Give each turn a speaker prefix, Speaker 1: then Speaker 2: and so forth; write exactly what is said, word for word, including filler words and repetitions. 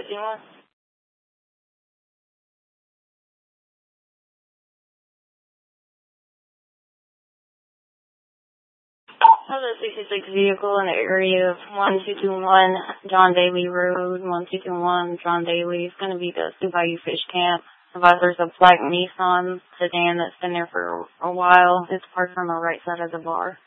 Speaker 1: fifty-one. How's a sixty-six vehicle in the area of one two two one John Daly Road, one two two one John Daly. It's going to be the Sioux Bayou Fish Camp. There's a black Nissan sedan that's been there for a while. It's parked on the right side of the bar.